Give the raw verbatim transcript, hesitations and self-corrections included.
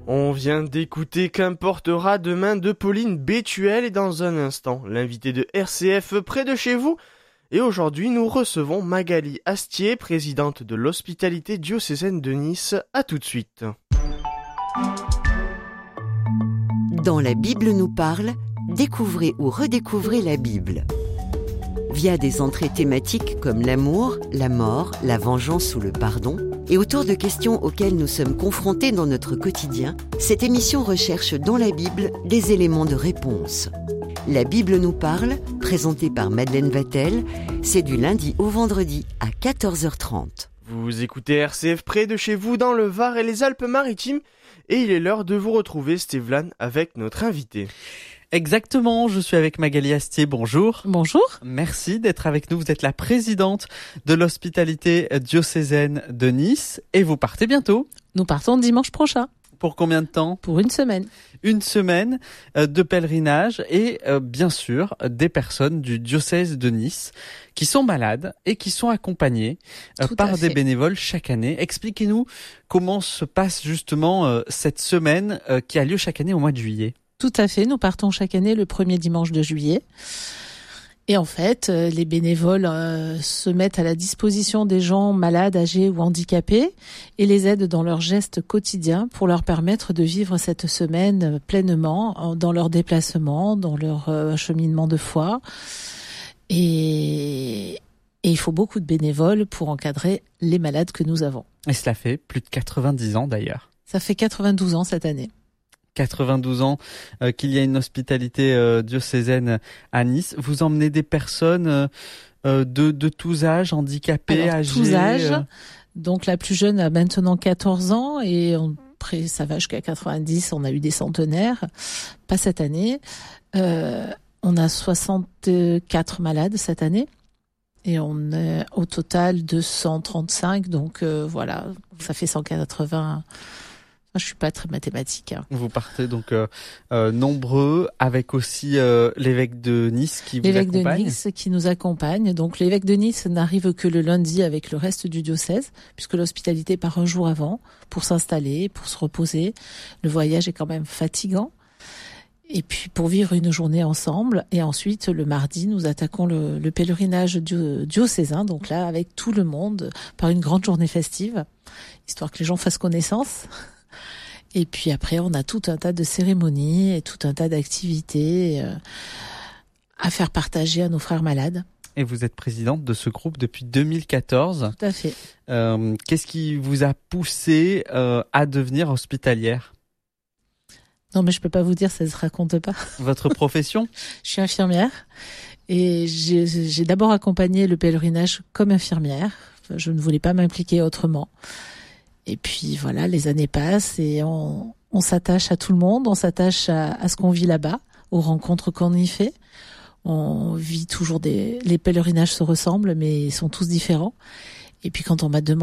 On vient d'écouter Qu'importera demain de Pauline Bétuel et dans un instant, l'invité de R C F près de chez vous. Et aujourd'hui, nous recevons Magali Astier, présidente de l'hospitalité diocésaine de Nice. À tout de suite. Dans La Bible nous parle, découvrez ou redécouvrez la Bible. Via des entrées thématiques comme l'amour, la mort, la vengeance ou le pardon, et autour de questions auxquelles nous sommes confrontés dans notre quotidien, cette émission recherche dans la Bible des éléments de réponse. La Bible nous parle, présentée par Madeleine Vatel, c'est du lundi au vendredi à quatorze heures trente. Vous écoutez R C F près de chez vous dans le Var et les Alpes-Maritimes, et il est l'heure de vous retrouver, Stéphane, avec notre invité. Exactement, je suis avec Magali Astier, bonjour. Bonjour. Merci d'être avec nous, vous êtes la présidente de l'hospitalité diocésaine de Nice et vous partez bientôt. Nous partons dimanche prochain. Pour combien de temps ? Pour une semaine. Une semaine de pèlerinage et euh, bien sûr des personnes du diocèse de Nice qui sont malades et qui sont accompagnées euh, par des bénévoles chaque année. Expliquez-nous comment se passe justement euh, cette semaine euh, qui a lieu chaque année au mois de juillet. Tout à fait, nous partons chaque année le premier dimanche de juillet. Et en fait, euh, les bénévoles euh, se mettent à la disposition des gens malades, âgés ou handicapés et les aident dans leurs gestes quotidiens pour leur permettre de vivre cette semaine pleinement dans leur déplacement, dans leur euh, cheminement de foi. Et, et il faut beaucoup de bénévoles pour encadrer les malades que nous avons. Et cela fait plus de quatre-vingt-dix ans d'ailleurs. Ça fait quatre-vingt-douze ans cette année. quatre-vingt-douze ans euh, qu'il y a une hospitalité euh, diocésaine à Nice. Vous emmenez des personnes euh, de, de tous âges, handicapés, Alors, âgés. Tous âges. Euh... Donc la plus jeune a maintenant quatorze ans et on, après ça va jusqu'à quatre-vingt-dix. On a eu des centenaires, pas cette année. Euh, on a soixante-quatre malades cette année et on est au total deux cent trente-cinq. Donc euh, voilà, ça fait cent quatre-vingts. Je suis pas très mathématique. Hein. Vous partez donc euh, euh, nombreux, avec aussi euh, l'évêque de Nice qui vous l'évêque accompagne. L'évêque de Nice qui nous accompagne. Donc l'évêque de Nice n'arrive que le lundi avec le reste du diocèse, puisque l'hospitalité part un jour avant pour s'installer, pour se reposer. Le voyage est quand même fatigant. Et puis pour vivre une journée ensemble. Et ensuite, le mardi, nous attaquons le, le pèlerinage diocésain, donc là avec tout le monde, par une grande journée festive, histoire que les gens fassent connaissance. Et puis après, on a tout un tas de cérémonies et tout un tas d'activités euh, à faire partager à nos frères malades. Et vous êtes présidente de ce groupe depuis deux mille quatorze. Tout à fait. Euh, qu'est-ce qui vous a poussé euh, à devenir hospitalière ? Non, mais je peux pas vous dire, ça se raconte pas. Votre profession ? Je suis infirmière et j'ai, j'ai d'abord accompagné le pèlerinage comme infirmière. Je ne voulais pas m'impliquer autrement. Et puis voilà, les années passent et on, on s'attache à tout le monde, on s'attache à, à ce qu'on vit là-bas, aux rencontres qu'on y fait. On vit toujours des... Les pèlerinages se ressemblent, mais ils sont tous différents. Et puis quand on m'a demandé